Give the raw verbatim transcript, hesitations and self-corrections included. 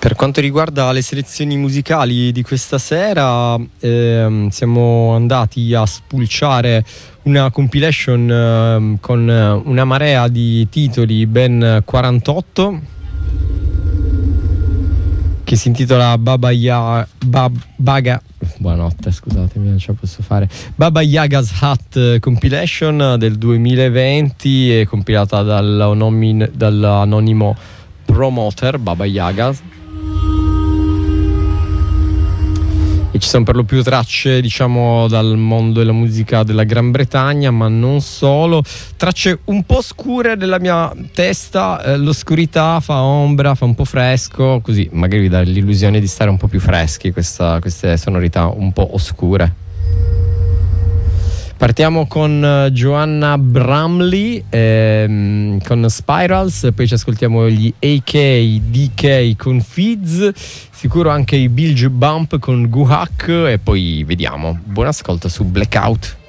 Per quanto riguarda le selezioni musicali di questa sera, ehm, siamo andati a spulciare una compilation eh, con una marea di titoli, ben quarantotto, che si intitola Baba Ya Bab, Baga buonanotte, scusatemi, non ce la posso fare. Baba Yaga's Hut Compilation del duemilaventi, è compilata dall'anonimo, dall'anonimo promoter Baba Yaga. E ci sono per lo più tracce, diciamo, dal mondo della musica della Gran Bretagna, ma non solo. Tracce un po' scure della mia testa, eh, l'oscurità fa ombra, fa un po' fresco, così magari vi dà l'illusione di stare un po' più freschi, questa, queste sonorità un po' oscure. Partiamo con uh, Joanna Bramley ehm, con Spirals, poi ci ascoltiamo gli A K D K con Fizz, sicuro anche i Bilge Bump con Guhak, e poi vediamo. Buon ascolto su Blackout.